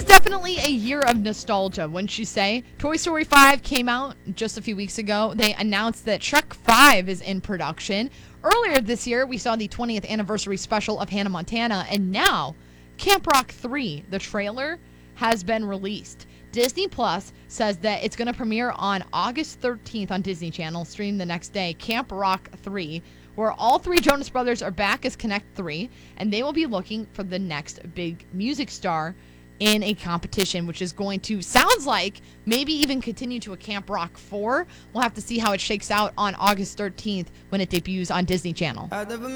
definitely a year of nostalgia, wouldn't you say? Toy Story 5 came out just a few weeks ago. They announced that Shrek 5 is in production. Earlier this year, we saw the 20th anniversary special of Hannah Montana, and now Camp Rock 3, the trailer, has been released. Disney Plus says that it's going to premiere on August 13th on Disney Channel, stream the next day, Camp Rock 3, where all three Jonas Brothers are back as Connect 3, and they will be looking for the next big music star in a competition, which is going to, sounds like, maybe even continue to a Camp Rock 4. We'll have to see how it shakes out on August 13th when it debuts on Disney Channel.